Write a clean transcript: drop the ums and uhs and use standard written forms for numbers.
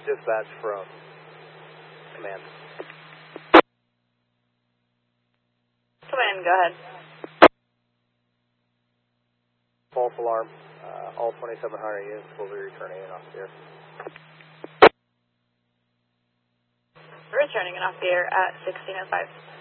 Dispatch from command. Command, go ahead. False alarm. All 2700 units will be returning in off the air. Returning in off the air at 1605.